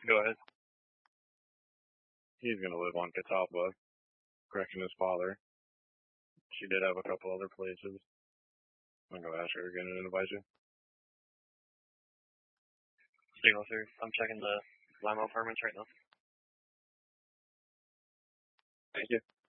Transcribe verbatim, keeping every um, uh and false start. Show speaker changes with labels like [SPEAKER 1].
[SPEAKER 1] Go ahead. He's going to live on Catawba, correcting his father. She did have a couple other places. I'm going to ask her again and invite you. Signal, sir. I'm checking the Limo apartments right now. Thank you.